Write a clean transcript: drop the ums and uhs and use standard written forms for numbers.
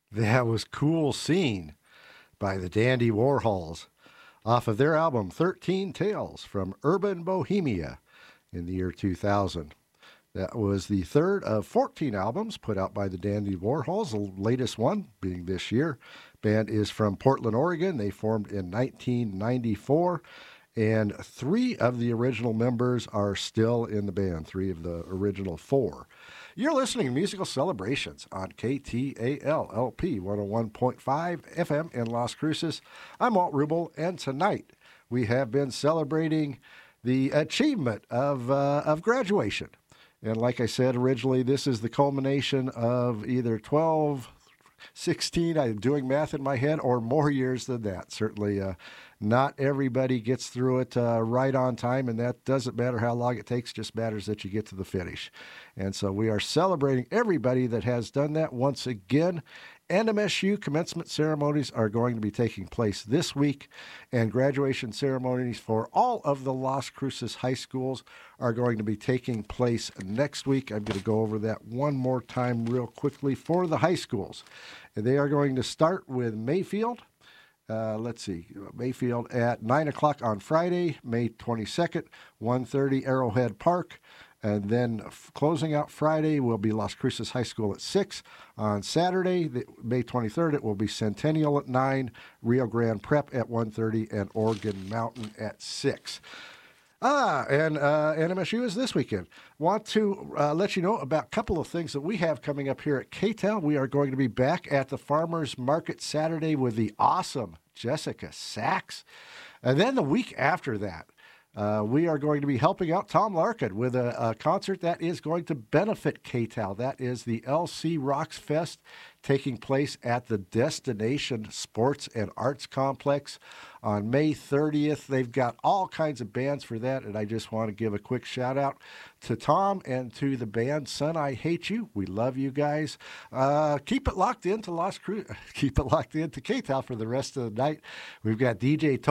That was Cool Scene by the Dandy Warhols off of their album 13 Tales from Urban Bohemia in the year 2000. That was the third of 14 albums put out by the Dandy Warhols, the latest one being this year. Band is from Portland, Oregon. They formed in 1994, and three of the original members are still in the band, three of the original four. You're listening to Musical Celebrations on KTAL-LP 101.5 FM in Las Cruces. I'm Walt Rubel, and tonight we have been celebrating the achievement of graduation. And like I said originally, this is the culmination of either 12, 16, I'm doing math in my head, or more years than that. Certainly not everybody gets through it right on time, and that doesn't matter how long it takes, just matters that you get to the finish. And so we are celebrating everybody that has done that once again. NMSU commencement ceremonies are going to be taking place this week, and graduation ceremonies for all of the Las Cruces high schools are going to be taking place next week. I'm going to go over that one more time real quickly for the high schools. And they are going to start with Mayfield. Mayfield at 9 o'clock on Friday, May 22nd, 1:30 Arrowhead Park. And then closing out Friday will be Las Cruces High School at 6. On Saturday, May 23rd, it will be Centennial at 9, Rio Grande Prep at 1:30, and Oregon Mountain at 6. NMSU is this weekend. Want to let you know about a couple of things that we have coming up here at KTAL. We are going to be back at the Farmers Market Saturday with the awesome Jessica Sachs. And then the week after that, we are going to be helping out Tom Larkin with a concert that is going to benefit KTAL. That is the LC Rocks Fest taking place at the Destination Sports and Arts Complex on May 30th. They've got all kinds of bands for that, and I just want to give a quick shout-out to Tom and to the band Son, I Hate You. We love you guys. Keep it locked into Keep it locked into KTAL for the rest of the night. We've got DJ